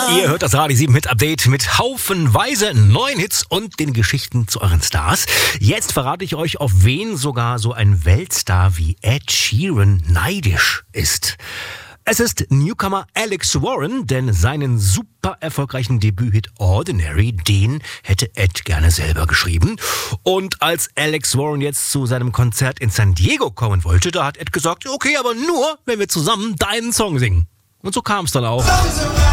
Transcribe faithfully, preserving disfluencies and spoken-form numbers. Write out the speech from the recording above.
Ihr hört das Radio sieben Hit Update mit haufenweise neuen Hits und den Geschichten zu euren Stars. Jetzt verrate ich euch, auf wen sogar so ein Weltstar wie Ed Sheeran neidisch ist. Es ist Newcomer Alex Warren, denn seinen super erfolgreichen Debüthit Ordinary, den hätte Ed gerne selber geschrieben. Und als Alex Warren jetzt zu seinem Konzert in San Diego kommen wollte, da hat Ed gesagt, okay, aber nur, wenn wir zusammen deinen Song singen. Und so kam es dann auch.